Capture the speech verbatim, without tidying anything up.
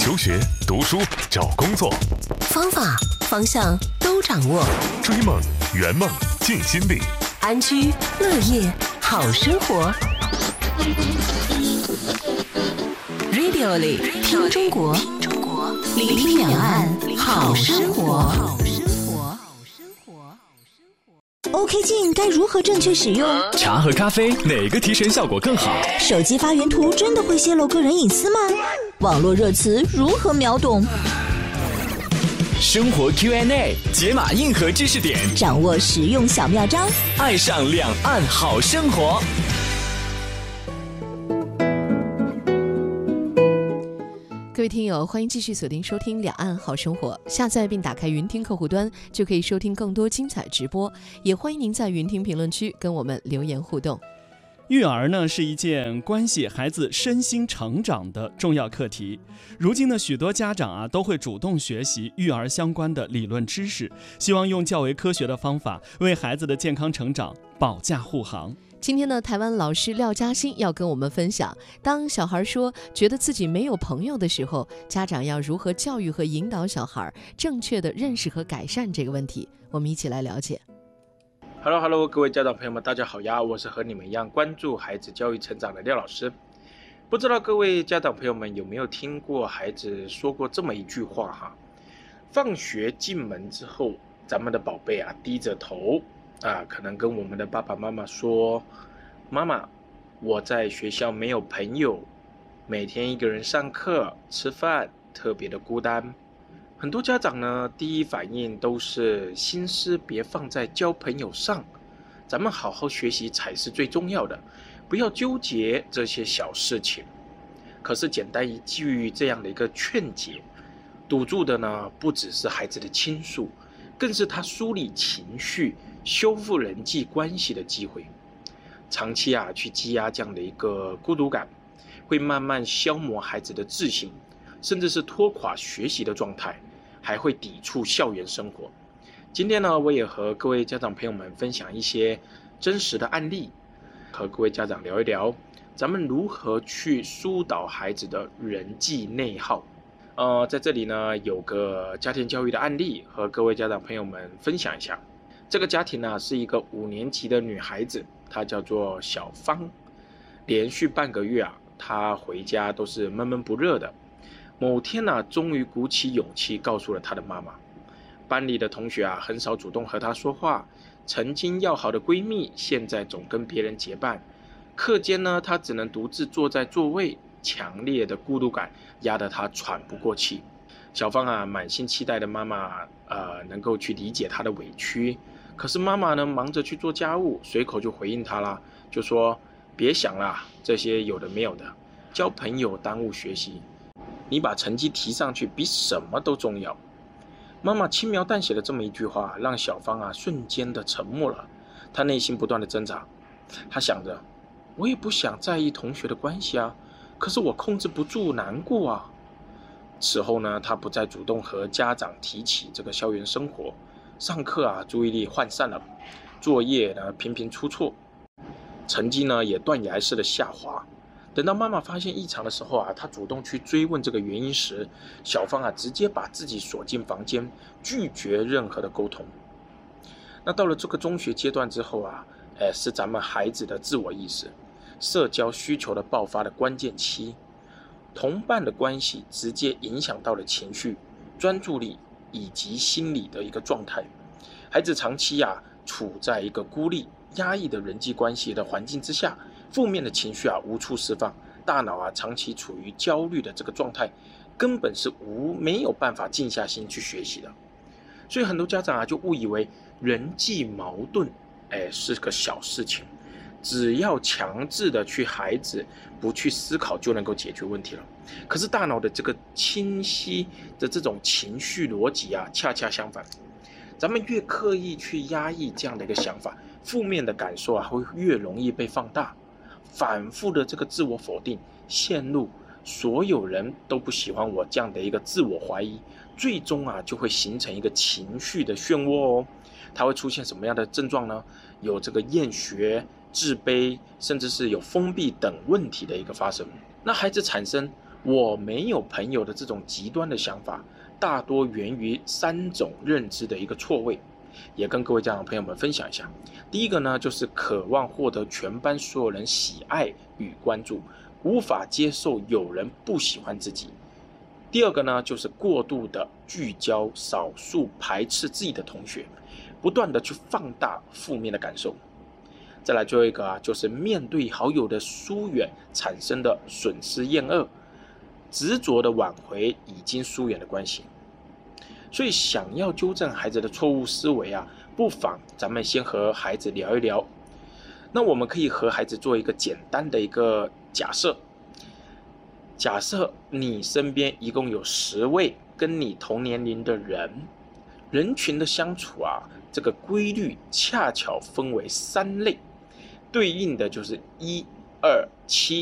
留学、读书、找工作， 方法、方向都掌握。 追梦、圆梦、尽心力， 安居乐业，好生活。Radio 里听中国，聆听两岸，好生活。 OK 镜该如何正确使用？ 茶和咖啡哪个提神效果更好？ 手机发原图真的会泄露个人隐私吗？网络热词如何秒懂？ 生活 Q and A 解码硬核知识点， 掌握实用小妙招， 爱上两岸好生活。 各位听友，欢迎继续锁定收听两岸好生活，下载并打开云听客户端就可以收听更多精彩直播，也欢迎您在云听评论区跟我们留言互动。 育儿呢是一件关系孩子身心成长的重要课题。如今呢，许多家长啊都会主动学习育儿相关的理论知识，希望用较为科学的方法为孩子的健康成长保驾护航。 今天呢，台湾老师廖嘉欣要跟我们分享，当小孩说觉得自己没有朋友的时候，家长要如何教育和引导小孩正确的认识和改善这个问题。我们一起来了解。 Hello Hello， 各位家长朋友们，大家好呀！我是和你们一样关注孩子教育成长的廖老师。不知道各位家长朋友们有没有听过孩子说过这么一句话哈？放学进门之后，咱们的宝贝啊低着头啊，可能跟我们的爸爸妈妈说：“妈妈，我在学校没有朋友，每天一个人上课吃饭，特别的孤单。”很多家长呢，第一反应都是心思别放在交朋友上，咱们好好学习才是最重要的，不要纠结这些小事情。可是简单一句这样的一个劝解，堵住的呢，不只是孩子的倾诉，更是他梳理情绪、修复人际关系的机会。长期啊去积压这样的一个孤独感，会慢慢消磨孩子的自信，甚至是拖垮学习的状态，还会抵触校园生活。今天呢，我也和各位家长朋友们分享一些真实的案例，和各位家长聊一聊，咱们如何去疏导孩子的人际内耗。呃，在这里呢，有个家庭教育的案例和各位家长朋友们分享一下。这个家庭呢，是一个五年级的女孩子，她叫做小芳。连续半个月啊，她回家都是闷闷不乐的。某天呢、啊，终于鼓起勇气告诉了她的妈妈。班里的同学啊，很少主动和她说话。曾经要好的闺蜜，现在总跟别人结伴。课间呢，她只能独自坐在座位，强烈的孤独感压得她喘不过气。小芳啊，满心期待的妈妈，呃，能够去理解她的委屈。可是妈妈呢，忙着去做家务，随口就回应她啦，就说：“别想啦，这些有的没有的，交朋友耽误学习。你把成绩提上去比什么都重要。”妈妈轻描淡写的这么一句话，让小芳啊瞬间的沉默了。她内心不断的挣扎，她想着，我也不想在意同学的关系啊，可是我控制不住难过啊。此后呢，她不再主动和家长提起这个校园生活，上课啊注意力涣散了，作业呢频频出错，成绩呢也断崖式的下滑。等到妈妈发现异常的时候啊，她主动去追问这个原因时，小芳啊直接把自己锁进房间，拒绝任何的沟通。那到了这个中学阶段之后啊，呃，是咱们孩子的自我意识、社交需求的爆发的关键期。同伴的关系直接影响到了情绪、专注力以及心理的一个状态。孩子长期啊处在一个孤立、压抑的人际关系的环境之下，负面的情绪啊无处释放，大脑啊长期处于焦虑的这个状态，根本是无没有办法静下心去学习的。所以很多家长啊就误以为人际矛盾，哎是个小事情，只要强制的去孩子不去思考就能够解决问题了。可是大脑的这个清晰的这种情绪逻辑啊，恰恰相反。咱们越刻意去压抑这样的一个想法，负面的感受啊会越容易被放大。反复的这个自我否定，陷入所有人都不喜欢我这样的一个自我怀疑，最终啊就会形成一个情绪的漩涡哦。它会出现什么样的症状呢？有这个厌学、自卑，甚至是有封闭等问题的一个发生。那孩子产生我没有朋友的这种极端的想法，大多源于三种认知的一个错位，也跟各位家长朋友们分享一下。第一个呢，就是渴望获得全班所有人喜爱与关注，无法接受有人不喜欢自己。第二个呢，就是过度的聚焦少数排斥自己的同学，不断的去放大负面的感受。再来最后一个啊，就是面对好友的疏远产生的损失厌恶，执着的挽回已经疏远的关系。所以想要纠正孩子的错误思维啊，不妨咱们先和孩子聊一聊。那我们可以和孩子做一个简单的一个假设，假设你身边一共有十位跟你同年龄的人，人群的相处啊，这个规律恰巧分为三类，对应的就是一、二、七